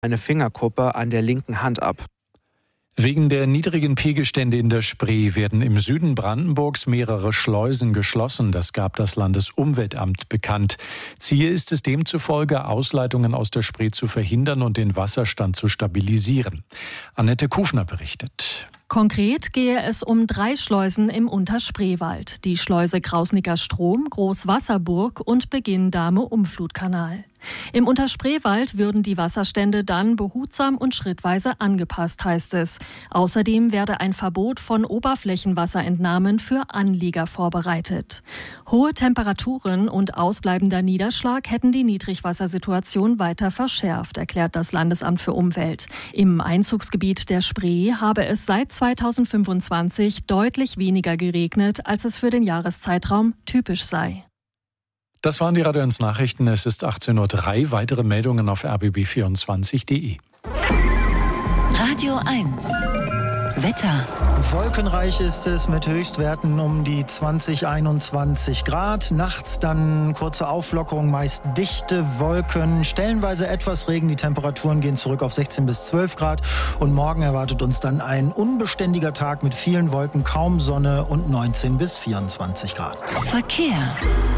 eine Fingerkuppe an der linken Hand ab. Wegen der niedrigen Pegelstände in der Spree werden im Süden Brandenburgs mehrere Schleusen geschlossen. Das gab das Landesumweltamt bekannt. Ziel ist es demzufolge, Ausleitungen aus der Spree zu verhindern und den Wasserstand zu stabilisieren. Annette Kufner berichtet. Konkret gehe es um 3 Schleusen im Unterspreewald. Die Schleuse Krausnicker Strom, Großwasserburg und Beginn-Dahme-Umflutkanal. Im Unterspreewald würden die Wasserstände dann behutsam und schrittweise angepasst, heißt es. Außerdem werde ein Verbot von Oberflächenwasserentnahmen für Anlieger vorbereitet. Hohe Temperaturen und ausbleibender Niederschlag hätten die Niedrigwassersituation weiter verschärft, erklärt das Landesamt für Umwelt. Im Einzugsgebiet der Spree habe es seit 2025 deutlich weniger geregnet, als es für den Jahreszeitraum typisch sei. Das waren die Radio 1 Nachrichten. Es ist 18:03 Uhr. Weitere Meldungen auf rbb24.de. Radio 1 Wetter. Wolkenreich ist es mit Höchstwerten um die 20, 21 Grad. Nachts dann kurze Auflockerung, meist dichte Wolken, stellenweise etwas Regen. Die Temperaturen gehen zurück auf 16 bis 12 Grad. Und morgen erwartet uns dann ein unbeständiger Tag mit vielen Wolken, kaum Sonne und 19 bis 24 Grad. Verkehr.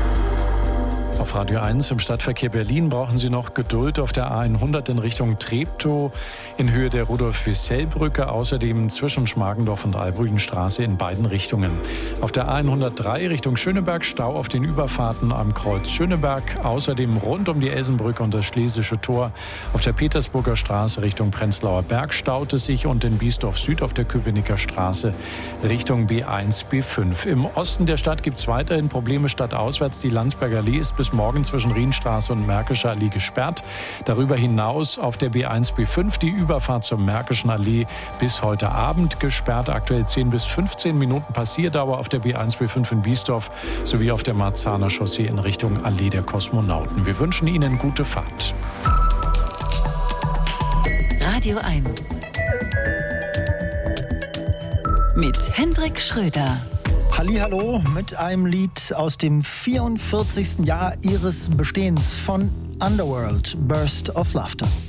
Auf Radio 1 im Stadtverkehr Berlin brauchen Sie noch Geduld auf der A100 in Richtung Treptow in Höhe der Rudolf-Wissell-Brücke, außerdem zwischen Schmargendorf und Albrügenstraße in beiden Richtungen. Auf der A103 Richtung Schöneberg Stau auf den Überfahrten am Kreuz Schöneberg, außerdem rund um die Elsenbrücke und das Schlesische Tor. Auf der Petersburger Straße Richtung Prenzlauer Berg staut es sich und in Biesdorf Süd auf der Köpenicker Straße Richtung B1, B5. Im Osten der Stadt gibt es weiterhin Probleme stadtauswärts. Die Landsberger Allee ist bis morgen zwischen Rienstraße und Märkischer Allee gesperrt. Darüber hinaus auf der B1, B5 die Überfahrt zur Märkischen Allee bis heute Abend gesperrt. Aktuell 10 bis 15 Minuten Passierdauer auf der B1, B5 in Biesdorf sowie auf der Marzahner Chaussee in Richtung Allee der Kosmonauten. Wir wünschen Ihnen gute Fahrt. Radio 1 mit Hendrik Schröder. Hallihallo mit einem Lied aus dem 44. Jahr ihres Bestehens von Underworld, Burst of Laughter.